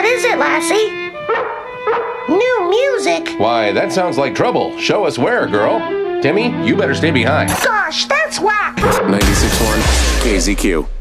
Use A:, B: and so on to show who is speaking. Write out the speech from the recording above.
A: What is it, Lassie? New music?
B: Why, that sounds like trouble. Show us where, girl. Timmy, you better stay behind.
A: Gosh, that's whack.
C: 96.1 KZQ.